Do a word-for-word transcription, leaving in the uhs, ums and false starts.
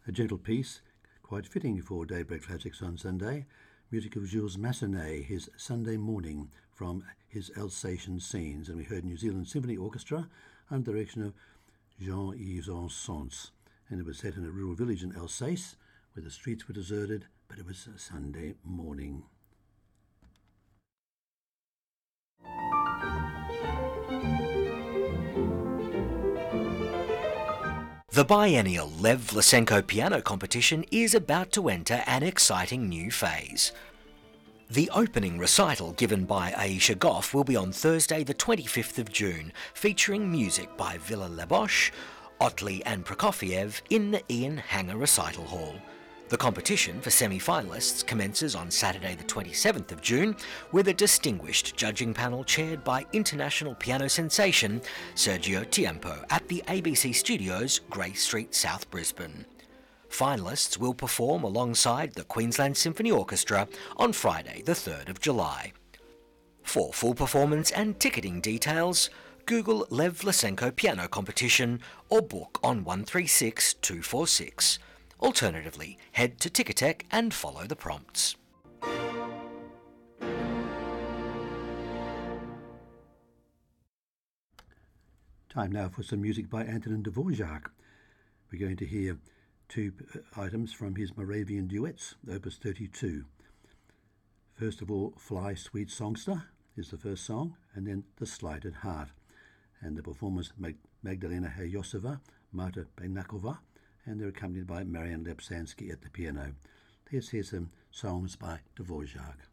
A gentle piece, quite fitting for Daybreak Classics on Sunday. Music of Jules Massenet, his Sunday Morning, from his Alsatian Scenes. And we heard New Zealand Symphony Orchestra under direction of Jean-Yves Sons. And it was set in a rural village in Alsace where the streets were deserted, but it was a Sunday morning. The biennial Lev Lysenko Piano Competition is about to enter an exciting new phase. The opening recital given by Aisha Goff will be on Thursday the twenty-fifth of June, featuring music by Villa Lebosch, Otley and Prokofiev in the Ian Hanger Recital Hall. The competition for semi-finalists commences on Saturday the twenty-seventh of June with a distinguished judging panel chaired by international piano sensation Sergio Tiempo at the A B C Studios, Grey Street, South Brisbane. Finalists will perform alongside the Queensland Symphony Orchestra on Friday the third of July. For full performance and ticketing details, Google Lev Lysenko Piano Competition or book on one three six two four six. Alternatively, head to Ticketek and follow the prompts. Time now for some music by Antonin Dvorak. We're going to hear two items from his Moravian duets, Opus thirty-two. First of all, Fly Sweet Songster is the first song, and then The Slighted Heart. And the performers Mag- Magdalena Hayosova, Marta Benakova, and they're accompanied by Marian Lepsansky at the piano. Let's hear some songs by Dvorak.